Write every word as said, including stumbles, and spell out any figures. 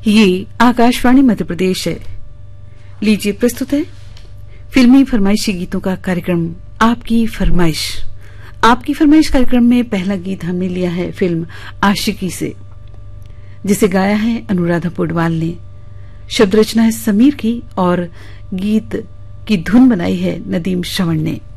ये आकाशवाणी मध्य प्रदेश है। लीजिए प्रस्तुत है फिल्मी फरमाइशी गीतों का कार्यक्रम आपकी फरमाइश। आपकी फरमाइश कार्यक्रम में पहला गीत हमने लिया है फिल्म आशिकी से, जिसे गाया है अनुराधा पौडवाल ने। शब्द रचना है समीर की और गीत की धुन बनाई है नदीम श्रवण ने।